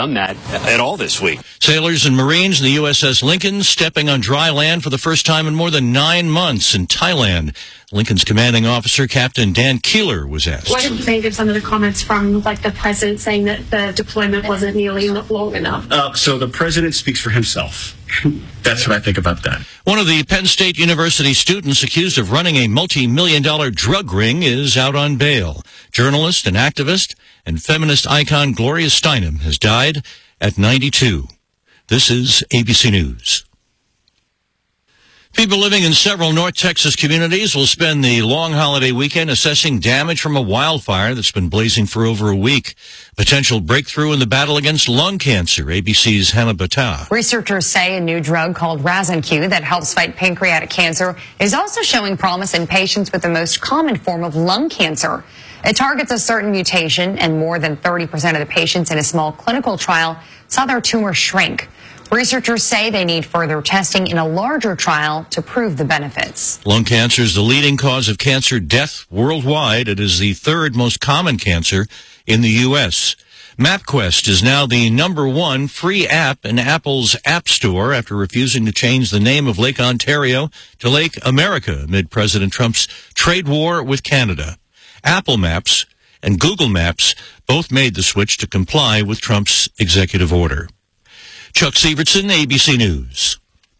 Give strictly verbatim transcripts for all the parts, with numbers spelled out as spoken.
done that at all this week. Sailors and Marines in the U S S Lincoln stepping on dry land for the first time in more than nine months in Thailand. Lincoln's commanding officer, Captain Dan Keeler, was asked. What did you think of some of the comments from, like, the president saying that the deployment wasn't nearly long enough? Uh, so the president speaks for himself. That's what I think about that. One of the Penn State University students accused of running a multi-million dollar drug ring is out on bail. Journalist and activist and feminist icon Gloria Steinem has died at ninety-two. This is A B C News. People living in several North Texas communities will spend the long holiday weekend assessing damage from a wildfire that's been blazing for over a week. Potential breakthrough in the battle against lung cancer. A B C's Hannah Battah. Researchers say a new drug called Razanq that helps fight pancreatic cancer is also showing promise in patients with the most common form of lung cancer. It targets a certain mutation, and more than thirty percent of the patients in a small clinical trial saw their tumor shrink. Researchers say they need further testing in a larger trial to prove the benefits. Lung cancer is the leading cause of cancer death worldwide. It is the third most common cancer in the U S MapQuest is now the number one free app in Apple's App Store after refusing to change the name of Lake Ontario to Lake America amid President Trump's trade war with Canada. Apple Maps and Google Maps both made the switch to comply with Trump's executive order. Chuck Severson, A B C News.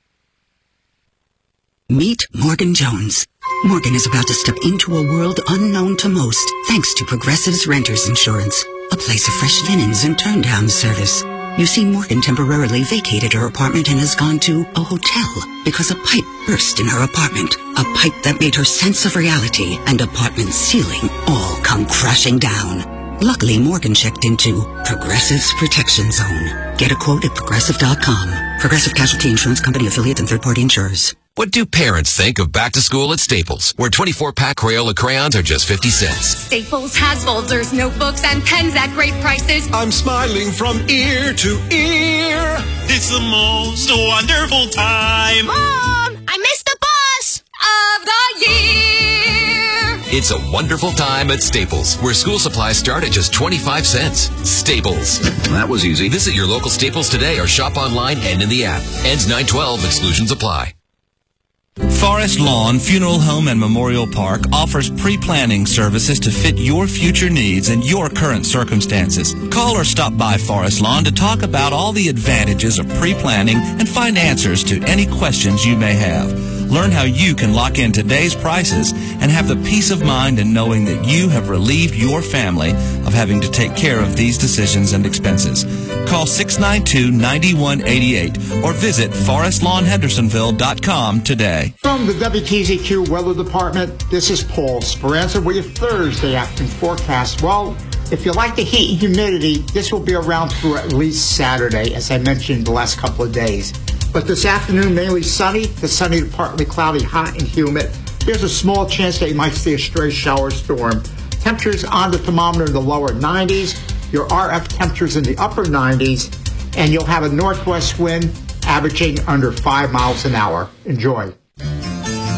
Meet Morgan Jones. Morgan is about to step into a world unknown to most, thanks to Progressive's Renters Insurance, a place of fresh linens and turn-down service. You see, Morgan temporarily vacated her apartment and has gone to a hotel because a pipe burst in her apartment, a pipe that made her sense of reality and apartment ceiling all come crashing down. Luckily, Morgan checked into Progressive's Protection Zone. Get a quote at Progressive dot com. Progressive Casualty Insurance Company affiliates and third-party insurers. What do parents think of back to school at Staples, where twenty-four pack Crayola crayons are just fifty cents? Staples has folders, notebooks, and pens at great prices. I'm smiling from ear to ear. It's the most wonderful time. Mom, I missed the bus of the year. It's a wonderful time at Staples, where school supplies start at just twenty-five cents. Staples. That was easy. Visit your local Staples today or shop online and in the app. Ends nine twelve. Exclusions apply. Forest Lawn Funeral Home and Memorial Park offers pre-planning services to fit your future needs and your current circumstances. Call or stop by Forest Lawn to talk about all the advantages of pre-planning and find answers to any questions you may have. Learn how you can lock in today's prices and have the peace of mind in knowing that you have relieved your family of having to take care of these decisions and expenses. Call six nine two, nine one eight eight or visit forest lawn hendersonville dot com today. From the W T Z Q Weather Department, this is Paul Speranza with your Thursday afternoon forecast. Well, if you like the heat and humidity, this will be around through at least Saturday, as I mentioned the last couple of days. But this afternoon, mainly sunny, to sunny to partly cloudy, hot and humid. There's a small chance that you might see a stray shower storm. Temperatures on the thermometer in the lower nineties, your R F temperatures in the upper nineties, and you'll have a northwest wind averaging under five miles an hour. Enjoy.